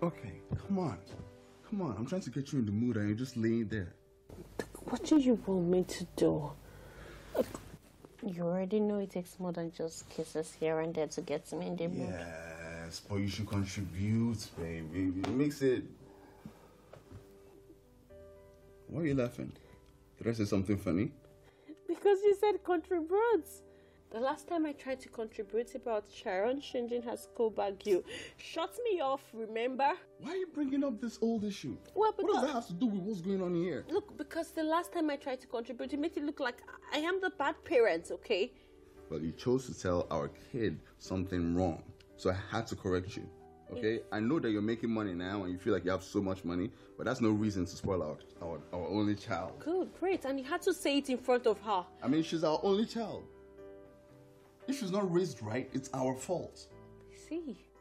Okay, come on. Come on, I'm trying to get you in the mood and you're just laying there. What do you want me to do? You already know it takes more than just kisses here and there to get me in the mood. Yes, but you should contribute, baby. It makes it... Why are you laughing? Did I say something funny? Because you said contribute. The last time I tried to contribute about Sharon changing her school bag, you shut me off, remember? Why are you bringing up this old issue? Well, what does that have to do with what's going on here? Look, because the last time I tried to contribute, it made it look like I am the bad parent, okay? Well, you chose to tell our kid something wrong, so I had to correct you. Okay, I know that you're making money now and you feel like you have so much money, but that's no reason to spoil our only child. Good, great. And you had to say it in front of her. I mean, she's our only child. If she's not raised right, it's our fault. See.